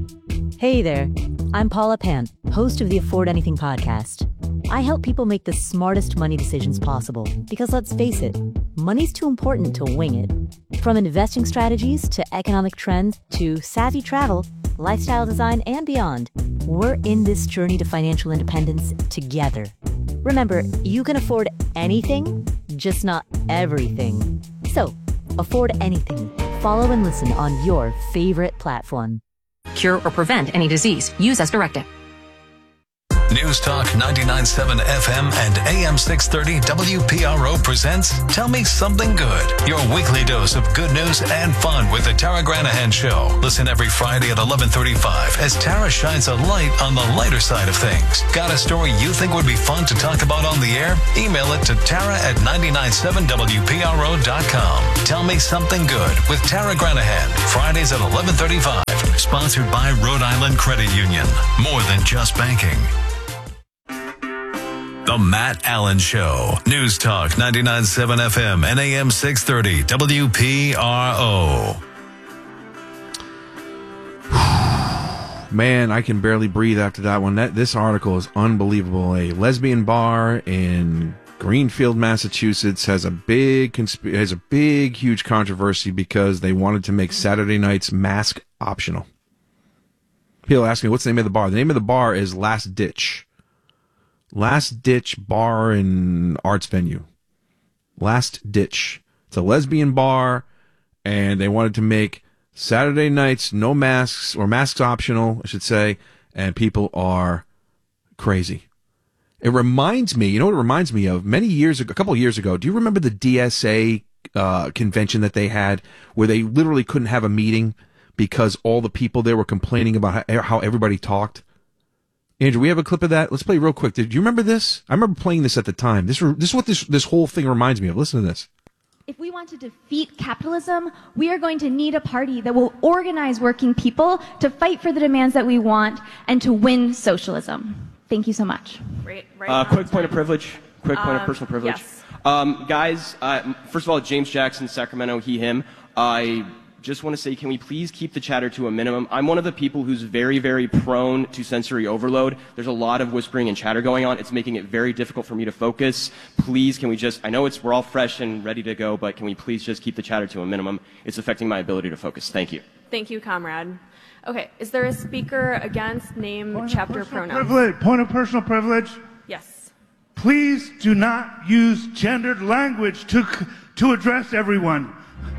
Hey there, I'm Paula Pant, host of the Afford Anything podcast. I help people make the smartest money decisions possible because let's face it, money's too important to wing it. From investing strategies to economic trends to savvy travel, lifestyle design, and beyond, we're in this journey to financial independence together. Remember, you can afford anything, just not everything. So, afford anything. Follow and listen on your favorite platform. Cure or prevent any disease. Use as directed. News Talk 99.7 FM and AM 630 WPRO presents Tell Me Something Good, your weekly dose of good news and fun with the Tara Granahan Show. Listen every Friday at 11:35 as Tara shines a light on the lighter side of things. Got a story you think would be fun to talk about on the air? Email it to Tara at 997WPRO.com. Tell Me Something Good with Tara Granahan, Fridays at 11:35. Sponsored by Rhode Island Credit Union. More than just banking. The Matt Allen Show. News Talk 99.7 FM and AM 630 WPRO. Man, I can barely breathe after that one. This article is unbelievable. A lesbian bar in Greenfield, Massachusetts has a big, huge controversy because they wanted to make Saturday nights mask optional. People ask me, what's the name of the bar? The name of the bar is Last Ditch. Last Ditch Bar and Arts Venue. Last Ditch. It's a lesbian bar, and they wanted to make Saturday nights no masks, or masks optional, I should say, and people are crazy. It reminds me, you know what it reminds me of? Many years ago, a couple of years ago, do you remember the DSA convention that they had where they literally couldn't have a meeting because all the people there were complaining about how everybody talked? Andrew, we have a clip of that. Let's play real quick. Do you remember this? I remember playing this at the time. This is what this whole thing reminds me of. Listen to this. If we want to defeat capitalism, we are going to need a party that will organize working people to fight for the demands that we want and to win socialism. Thank you so much. Quick point of privilege. Quick point of personal privilege. Yes. Guys, first of all, James Jackson, Sacramento, he, him. I just want to say, can we please keep the chatter to a minimum? I'm one of the people who's very, very prone to sensory overload. There's a lot of whispering and chatter going on. It's making it very difficult for me to focus. Please, can we just, I know we're all fresh and ready to go, but can we please just keep the chatter to a minimum? It's affecting my ability to focus. Thank you. Thank you, comrade. Okay, is there a speaker against name, chapter, pronoun? Point of personal privilege. Yes. Please do not use gendered language to address everyone.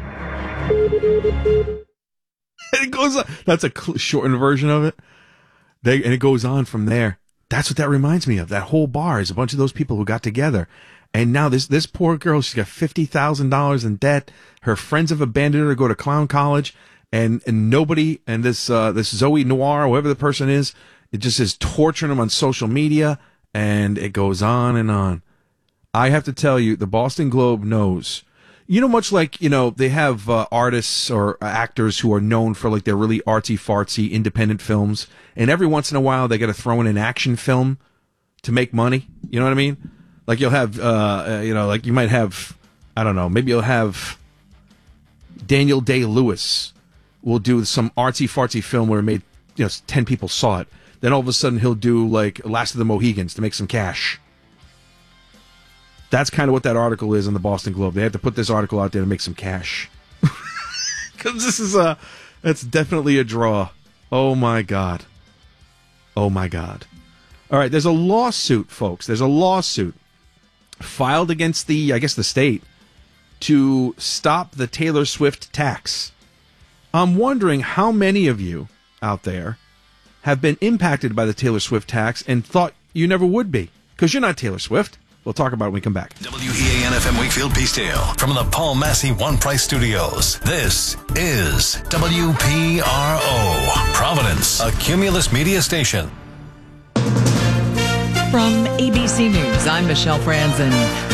It goes on. That's a shortened version of it. And it goes on from there. That's what that reminds me of. That whole bar is a bunch of those people who got together. And now this poor girl, she's got $50,000 in debt. Her friends have abandoned her to go to clown college. And nobody, and this Zoe Noir, whoever the person is, it just is torturing them on social media. And it goes on and on. I have to tell you, the Boston Globe knows. You know, much like, they have artists or actors who are known for like their really artsy-fartsy independent films, and every once in a while they got to throw in an action film to make money. You know what I mean? Like you'll have, like you might have, I don't know, maybe you'll have Daniel Day-Lewis will do some artsy-fartsy film where it made, 10 people saw it. Then all of a sudden he'll do like Last of the Mohegans to make some cash. That's kind of what that article is in the Boston Globe. They had to put this article out there to make some cash. Because that's definitely a draw. Oh, my God. Oh, my God. All right, there's a lawsuit, folks. There's a lawsuit filed against the state to stop the Taylor Swift tax. I'm wondering how many of you out there have been impacted by the Taylor Swift tax and thought you never would be, because you're not Taylor Swift. We'll talk about it when we come back. WEAN-FM Wakefield Peacedale from the Paul Massey One Price Studios. This is WPRO, Providence, a Cumulus media station. From ABC News, I'm Michelle Franzen.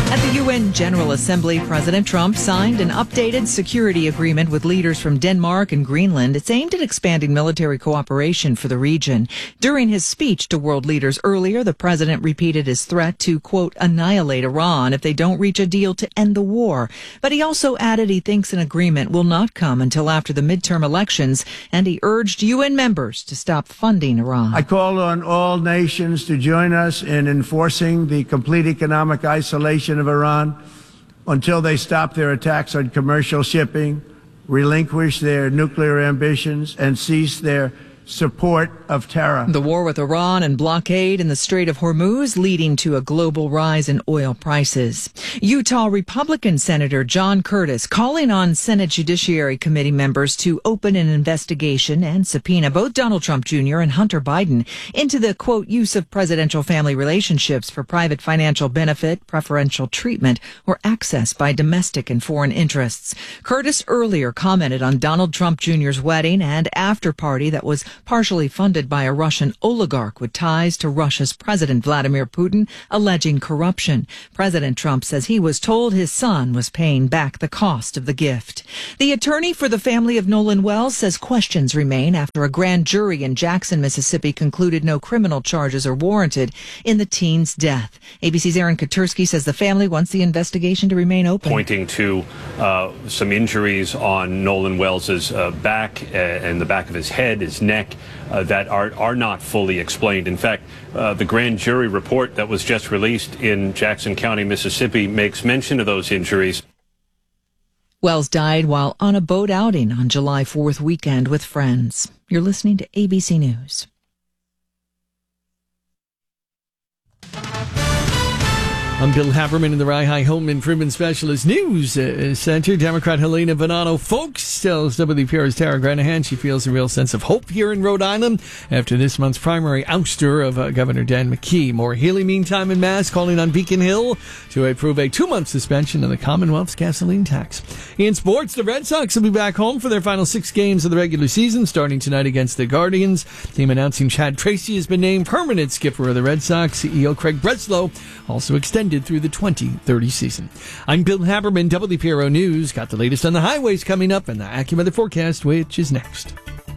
At the UN General Assembly, President Trump signed an updated security agreement with leaders from Denmark and Greenland. It's aimed at expanding military cooperation for the region. During his speech to world leaders earlier, the president repeated his threat to, quote, annihilate Iran if they don't reach a deal to end the war. But he also added he thinks an agreement will not come until after the midterm elections, and he urged UN members to stop funding Iran. I call on all nations to join us in enforcing the complete economic isolation of Iran until they stop their attacks on commercial shipping, relinquish their nuclear ambitions, and cease their support of terror. The war with Iran and blockade in the Strait of Hormuz leading to a global rise in oil prices. Utah Republican Senator John Curtis calling on Senate Judiciary Committee members to open an investigation and subpoena both Donald Trump Jr. and Hunter Biden into the, quote, use of presidential family relationships for private financial benefit, preferential treatment, or access by domestic and foreign interests. Curtis earlier commented on Donald Trump Jr.'s wedding and after party that was partially funded by a Russian oligarch with ties to Russia's President Vladimir Putin, alleging corruption. President Trump says he was told his son was paying back the cost of the gift. The attorney for the family of Nolan Wells says questions remain after a grand jury in Jackson, Mississippi concluded no criminal charges are warranted in the teen's death. ABC's Aaron Katursky says the family wants the investigation to remain open. Pointing to some injuries on Nolan Wells's back and the back of his head, his neck, that are not fully explained. In fact, the grand jury report that was just released in Jackson County, Mississippi, makes mention of those injuries. Wells died while on a boat outing on July 4th weekend with friends. You're listening to ABC News. I'm Bill Haberman in the Rye Home Improvement Specialist News Center. Democrat Helena Bonanno Folks tells WPR's Tara Granahan she feels a real sense of hope here in Rhode Island after this month's primary ouster of Governor Dan McKee. Maura Healey, meantime, in Mass, calling on Beacon Hill to approve a 2-month suspension of the Commonwealth's gasoline tax. In sports, the Red Sox will be back home for their final 6 games of the regular season, starting tonight against the Guardians. Team announcing Chad Tracy has been named permanent skipper of the Red Sox. CEO Craig Breslow also extended through the 2030 season. I'm Bill Haberman, WPRO News. Got the latest on the highways coming up and the AccuWeather forecast, which is next.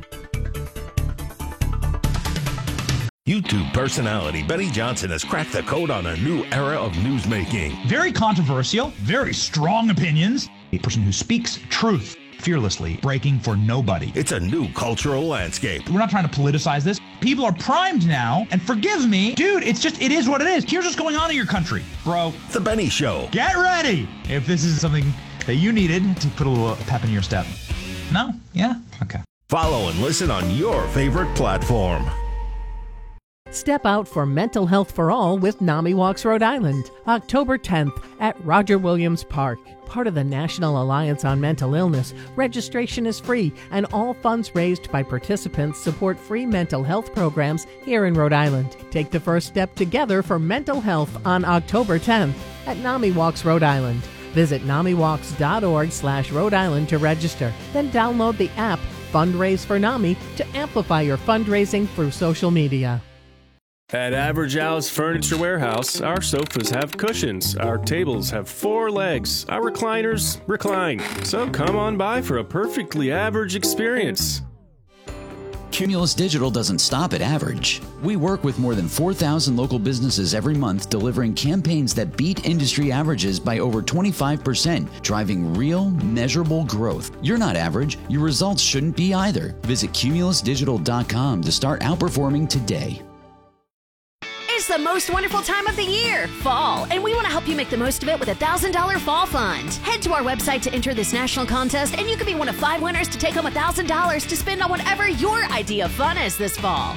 YouTube personality Benny Johnson has cracked the code on a new era of newsmaking. Very controversial, very strong opinions. A person who speaks truth fearlessly, breaking for nobody. It's a new cultural landscape. We're not trying to politicize this. People are primed now, and forgive me, dude, it is what it is. Here's what's going on in your country, bro. The Benny Show. Get ready if this is something that you needed to put a little pep in your step. No? Yeah? Okay. Follow and listen on your favorite platform. Step out for Mental Health for All with NAMI Walks Rhode Island, October 10th at Roger Williams Park. Part of the National Alliance on Mental Illness, registration is free, and all funds raised by participants support free mental health programs here in Rhode Island. Take the first step together for mental health on October 10th at NAMI Walks Rhode Island. Visit NAMIWalks.org/Rhode Island to register. Then download the app Fundraise for NAMI to amplify your fundraising through social media. At Average House Furniture Warehouse, our sofas have cushions, our tables have 4 legs, our recliners recline. So come on by for a perfectly average experience. Cumulus Digital doesn't stop at average. We work with more than 4,000 local businesses every month, delivering campaigns that beat industry averages by over 25%, driving real, measurable growth. You're not average. Your results shouldn't be either. Visit cumulusdigital.com to start outperforming today. It's the most wonderful time of the year, fall, and we want to help you make the most of it with a $1,000 fall fund. Head to our website to enter this national contest, and you could be one of 5 winners to take home $1,000 to spend on whatever your idea of fun is this fall.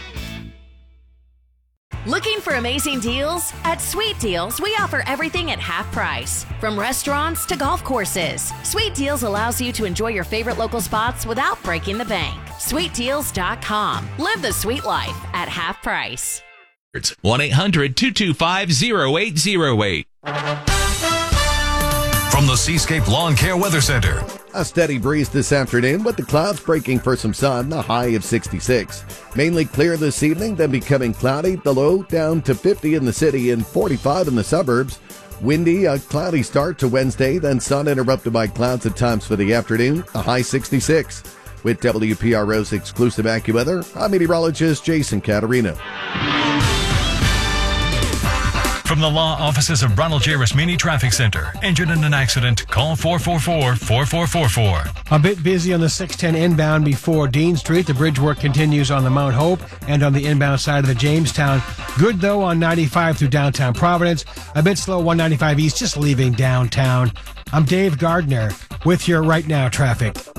Looking for amazing deals? At Sweet Deals, we offer everything at half price, from restaurants to golf courses. Sweet Deals allows you to enjoy your favorite local spots without breaking the bank. SweetDeals.com. Live the sweet life at half price. 1-800-225-0808. From the Seascape Lawn Care Weather Center. A steady breeze this afternoon with the clouds breaking for some sun, a high of 66. Mainly clear this evening, then becoming cloudy, the low down to 50 in the city and 45 in the suburbs. Windy, a cloudy start to Wednesday, then sun interrupted by clouds at times for the afternoon, a high 66. With WPRO's exclusive AccuWeather, I'm meteorologist Jason Caterina. From the law offices of Ronald J. Rasmini Traffic Center. Injured in an accident? Call 444-4444. A bit busy on the 610 inbound before Dean Street. The bridge work continues on the Mount Hope and on the inbound side of the Jamestown. Good, though, on 95 through downtown Providence. A bit slow 195 east, just leaving downtown. I'm Dave Gardner with your Right Now traffic.